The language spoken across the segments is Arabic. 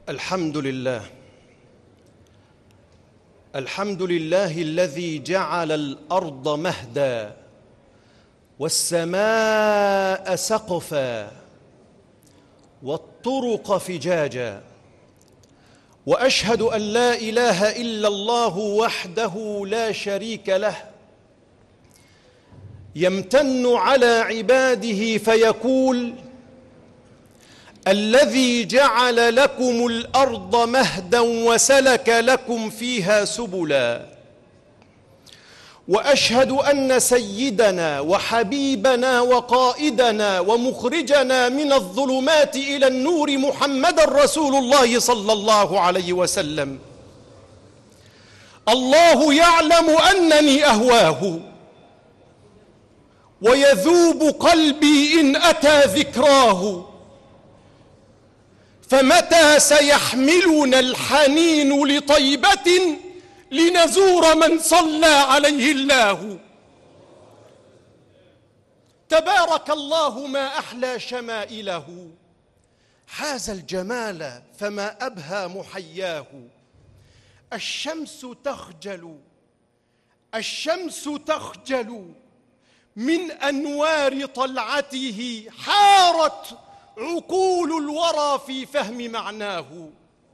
الحمد لله. الحمد لله الذي جعل الأرض مهدا والسماء سقفا والطرق فجاجا، وأشهد أن لا إله إلا الله وحده لا شريك له، يمتن على عباده فيقول: الذي جعل لكم الأرض مهدا وسلك لكم فيها سبلا. وأشهد أن سيدنا وحبيبنا وقائدنا ومخرجنا من الظلمات إلى النور محمد رسول الله صلى الله عليه وسلم. الله يعلم أنني أهواه، ويذوب قلبي إن أتى ذكراه، فمتى سيحملنا الحنين لطيبة لنزور من صلى عليه الله؟ تبارك الله ما أحلى شمائله، حاز الجمال فما أبهى محياه. الشمس تخجل من أنوار طلعته، حارت عقول الورى في فهم معناه.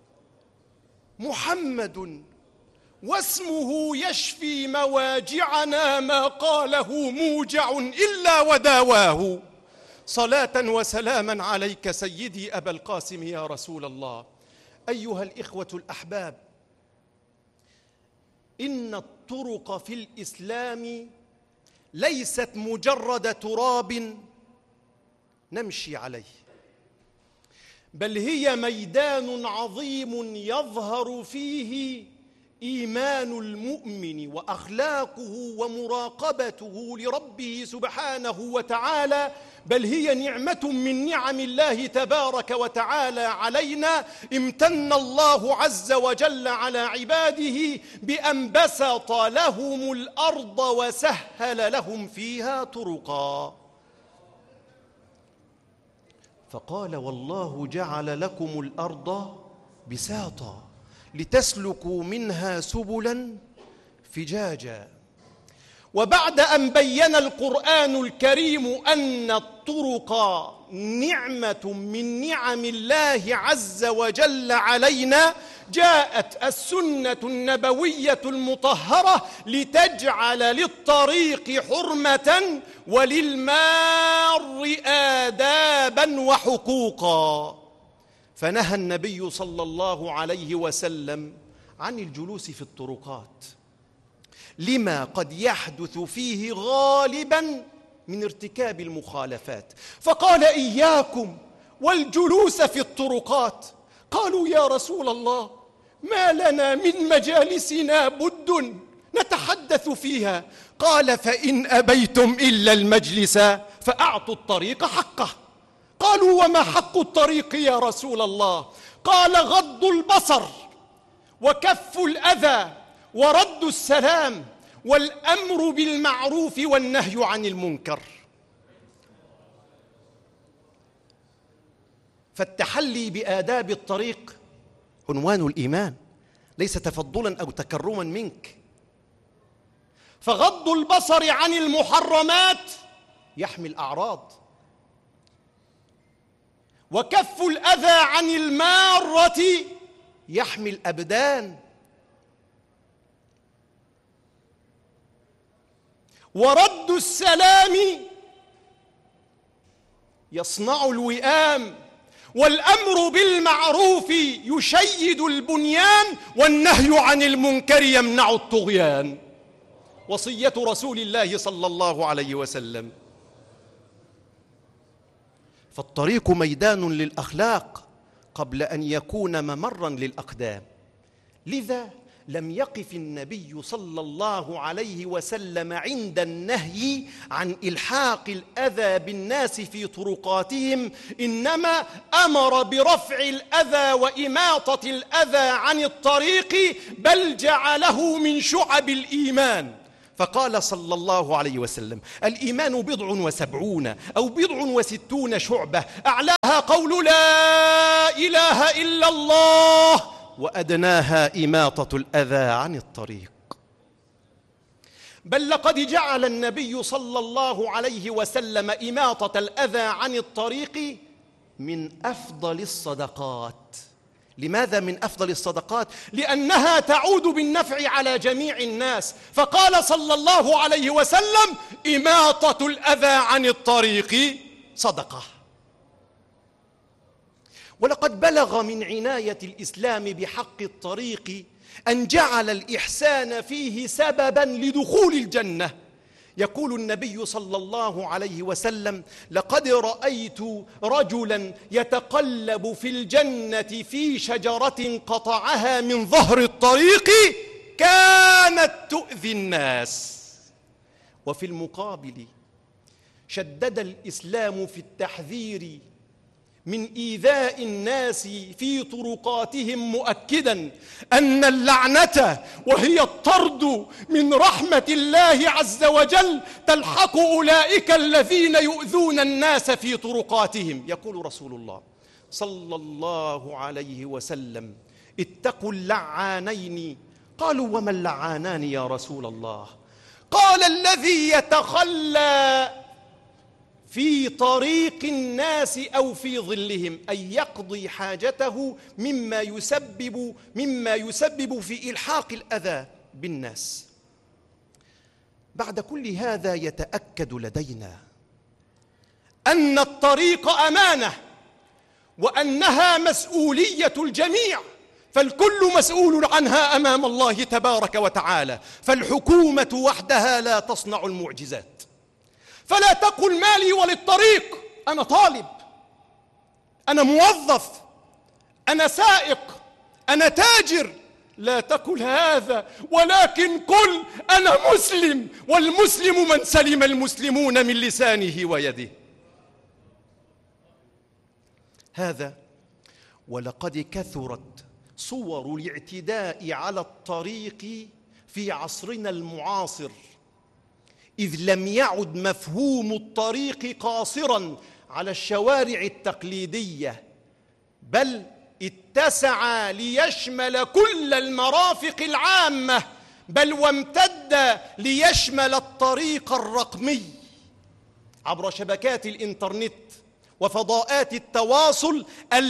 محمد واسمه يشفي مواجعنا، ما قاله موجع إلا وداواه. صلاة وسلاما عليك سيدي أبا القاسم يا رسول الله. أيها الإخوة الأحباب، إن الطرق في الإسلام ليست مجرد تراب نمشي عليه، بل هي ميدان عظيم يظهر فيه إيمان المؤمن وأخلاقه ومراقبته لربه سبحانه وتعالى، بل هي نعمة من نعم الله تبارك وتعالى علينا. امتن الله عز وجل على عباده بأن بسط لهم الأرض وسهل لهم فيها طرقا، فقال: والله جعل لكم الأرض بساطا لتسلكوا منها سبلا فجاجا. وبعد أن بين القرآن الكريم أن الطرق نعمة من نعم الله عز وجل علينا، جاءت السنة النبوية المطهرة لتجعل للطريق حرمة وللمار آدابا وحقوقا. فنهى النبي صلى الله عليه وسلم عن الجلوس في الطرقات لما قد يحدث فيه غالبا من ارتكاب المخالفات، فقال: إياكم والجلوس في الطرقات. قالوا: يا رسول الله، ما لنا من مجالسنا بد نتحدث فيها. قال: فإن أبيتم إلا المجلس فأعطوا الطريق حقه. قالوا: وما حق الطريق يا رسول الله؟ قال: غض البصر وكف الأذى ورد السلام والأمر بالمعروف والنهي عن المنكر. فالتحلي بآداب الطريق عنوان الإيمان، ليس تفضلا أو تكرما منك. فغض البصر عن المحرمات يحمي الأعراض، وكف الأذى عن المارة يحمي الأبدان، ورد السلام يصنع الوئام، والأمر بالمعروف يشيد البنيان، والنهي عن المنكر يمنع الطغيان. وصية رسول الله صلى الله عليه وسلم. فالطريق ميدان للأخلاق قبل أن يكون ممرا للأقدام. لذا لم يقف النبي صلى الله عليه وسلم عند النهي عن إلحاق الأذى بالناس في طرقاتهم، إنما أمر برفع الأذى وإماطة الأذى عن الطريق، بل جعله من شعب الإيمان. فقال صلى الله عليه وسلم: الإيمان 70 أو 60 شعبة، أعلاها قول لا إله إلا الله، وأدناها إماطة الأذى عن الطريق. بل لقد جعل النبي صلى الله عليه وسلم إماطة الأذى عن الطريق من أفضل الصدقات. لماذا من أفضل الصدقات؟ لأنها تعود بالنفع على جميع الناس، فقال صلى الله عليه وسلم: إماطة الأذى عن الطريق صدقة. ولقد بلغ من عناية الإسلام بحق الطريق أن جعل الإحسان فيه سبباً لدخول الجنة. يقول النبي صلى الله عليه وسلم: لقد رأيت رجلاً يتقلب في الجنة في شجرة قطعها من ظهر الطريق كانت تؤذي الناس. وفي المقابل شدد الإسلام في التحذير من إيذاء الناس في طرقاتهم، مؤكداً أن اللعنة وهي الطرد من رحمة الله عز وجل تلحق أولئك الذين يؤذون الناس في طرقاتهم. يقول رسول الله صلى الله عليه وسلم: اتقوا اللعانين. قالوا: وما اللعانان يا رسول الله؟ قال: الذي يتخلى في طريق الناس أو في ظلهم، أي يقضي حاجته مما يسبب في إلحاق الأذى بالناس. بعد كل هذا يتأكد لدينا أن الطريق أمانة، وأنها مسؤولية الجميع، فالكل مسؤول عنها أمام الله تبارك وتعالى. فالحكومة وحدها لا تصنع المعجزات. فلا تقل مالي وللطريق، أنا طالب، أنا موظف، أنا سائق، أنا تاجر. لا تقل هذا، ولكن قل أنا مسلم، والمسلم من سلم المسلمون من لسانه ويده. هذا ولقد كثرت صور الاعتداء على الطريق في عصرنا المعاصر، إذ لم يعد مفهوم الطريق قاصراً على الشوارع التقليدية، بل اتسع ليشمل كل المرافق العامة، بل وامتد ليشمل الطريق الرقمي عبر شبكات الإنترنت وفضاءات التواصل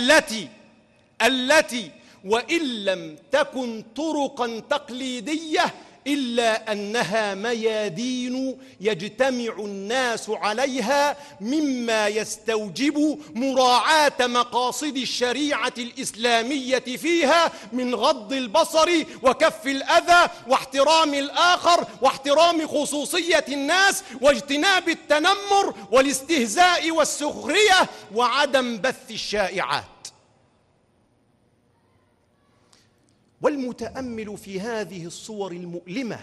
التي وإن لم تكن طرقاً تقليدية إلا أنها ميادين يجتمع الناس عليها، مما يستوجب مراعاة مقاصد الشريعة الإسلامية فيها من غض البصر وكف الأذى واحترام الآخر واحترام خصوصية الناس واجتناب التنمر والاستهزاء والسخرية وعدم بث الشائعات. والمتأمل في هذه الصور المؤلمة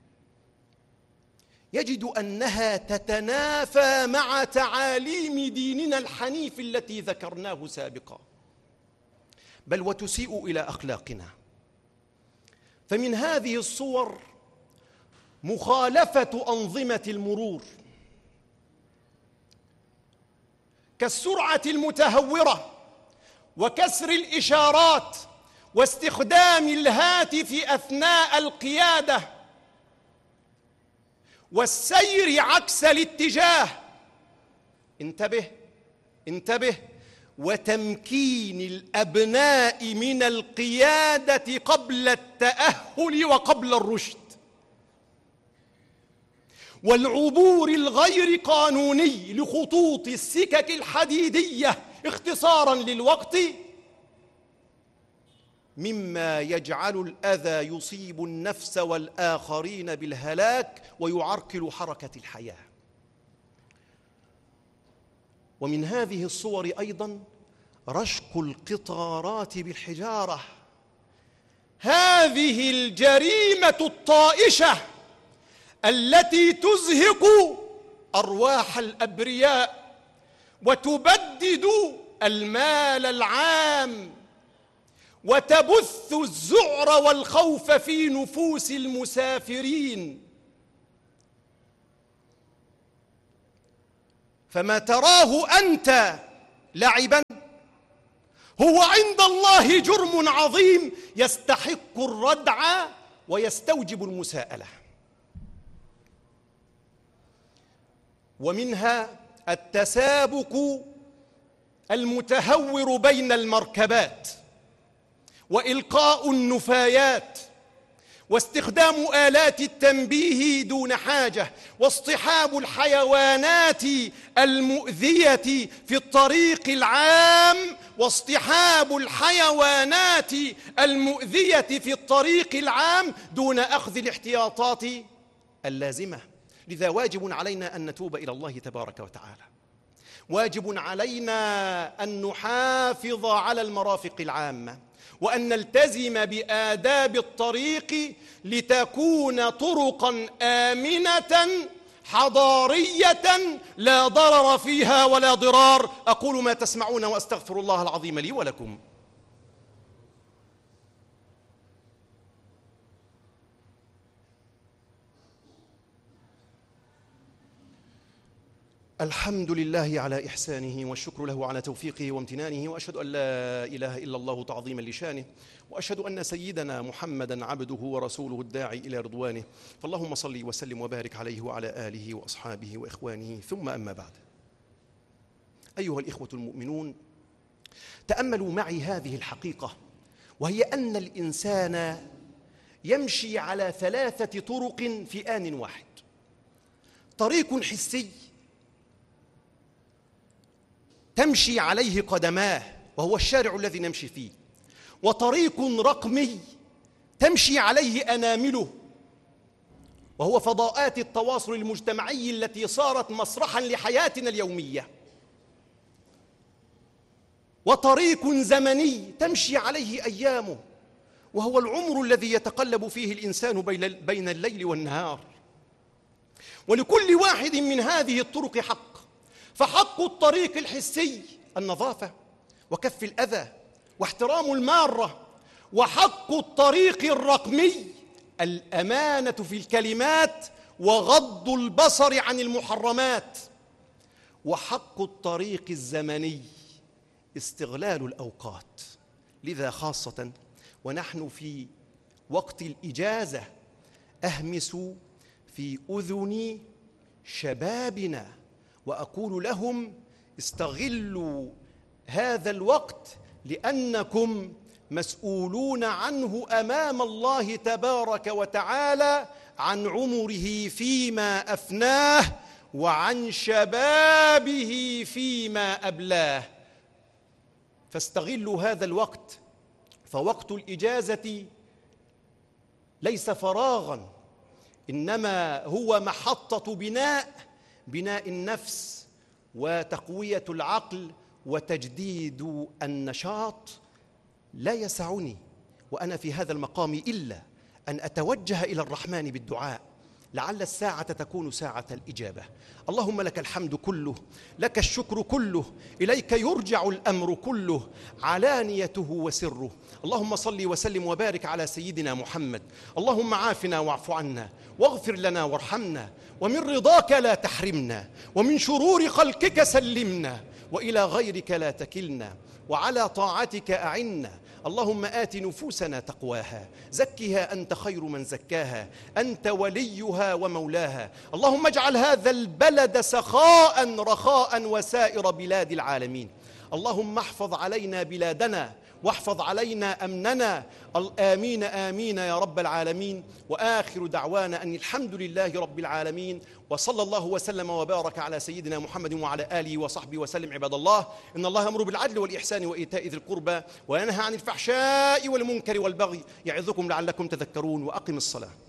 يجد أنها تتنافى مع تعاليم ديننا الحنيف التي ذكرناه سابقا، بل وتسيء إلى أخلاقنا. فمن هذه الصور مخالفة أنظمة المرور كالسرعة المتهورة وكسر الإشارات واستخدام الهاتف أثناء القيادة والسير عكس الاتجاه. انتبه، وتمكين الأبناء من القيادة قبل التأهل وقبل الرشد، والعبور الغير قانوني لخطوط السكك الحديدية اختصاراً للوقت، مما يجعل الأذى يصيب النفس والآخرين بالهلاك ويعرقل حركة الحياة. ومن هذه الصور أيضاً رشق القطارات بالحجارة، هذه الجريمة الطائشة التي تزهق أرواح الأبرياء وتبدد المال العام وتبث الذعر والخوف في نفوس المسافرين. فما تراه أنت لعباً هو عند الله جرم عظيم يستحق الردع ويستوجب المساءلة. ومنها التسابق المتهور بين المركبات، وإلقاء النفايات، واستخدام آلات التنبيه دون حاجة، واصطحاب الحيوانات المؤذية في الطريق العام، في الطريق العام دون أخذ الاحتياطات اللازمة. لذا واجب علينا أن نتوب إلى الله تبارك وتعالى، واجب علينا أن نحافظ على المرافق العامة، وأن نلتزم بآداب الطريق لتكون طرقاً آمنة حضارية لا ضرر فيها ولا ضرار. أقول ما تسمعون وأستغفر الله العظيم لي ولكم. الحمد لله على إحسانه، والشكر له على توفيقه وامتنانه، وأشهد أن لا إله إلا الله تعظيما لشانه، وأشهد أن سيدنا محمدًا عبده ورسوله الداعي إلى رضوانه. فاللهم صل وسلم وبارك عليه وعلى آله وأصحابه وإخوانه، ثم أما بعد. أيها الإخوة المؤمنون، تأملوا معي هذه الحقيقة، وهي أن الإنسان يمشي على 3 طرق في آن واحد: طريق حسي تمشي عليه قدماه وهو الشارع الذي نمشي فيه، وطريق رقمي تمشي عليه أنامله وهو فضاءات التواصل المجتمعي التي صارت مسرحاً لحياتنا اليومية، وطريق زمني تمشي عليه أيامه وهو العمر الذي يتقلب فيه الإنسان بين الليل والنهار. ولكل واحد من هذه الطرق حق، فحق الطريق الحسي النظافة وكف الأذى واحترام المارة، وحق الطريق الرقمي الأمانة في الكلمات وغض البصر عن المحرمات، وحق الطريق الزمني استغلال الأوقات. لذا خاصة ونحن في وقت الإجازة أهمس في أذن شبابنا وأقول لهم: استغلوا هذا الوقت لأنكم مسؤولون عنه أمام الله تبارك وتعالى، عن عمره فيما أفناه وعن شبابه فيما أبلاه. فاستغلوا هذا الوقت، فوقت الإجازة ليس فراغاً، إنما هو محطة بناء النفس وتقوية العقل وتجديد النشاط. لا يسعني وأنا في هذا المقام إلا أن أتوجه إلى الرحمن بالدعاء، لعل الساعة تكون ساعة الإجابة. اللهم لك الحمد كله، لك الشكر كله، إليك يرجع الأمر كله، علانيته وسره. اللهم صل وسلم وبارك على سيدنا محمد. اللهم عافنا واعف عنا، واغفر لنا وارحمنا، ومن رضاك لا تحرمنا، ومن شرور خلقك سلمنا، وإلى غيرك لا تكلنا، وعلى طاعتك أعنا. اللهم آت نفوسنا تقواها، زكها أنت خير من زكاها، أنت وليها ومولاها. اللهم اجعل هذا البلد سخاء رخاء وسائر بلاد العالمين. اللهم احفظ علينا بلادنا واحفظ علينا أمننا. آمين آمين يا رب العالمين. وآخر دعوانا أن الحمد لله رب العالمين، وصلى الله وسلم وبارك على سيدنا محمد وعلى آله وصحبه وسلم. عباد الله، إن الله يأمر بالعدل والإحسان وإيتاء ذي القربى وينهى عن الفحشاء والمنكر والبغي، يعظكم لعلكم تذكرون. وأقم الصلاة.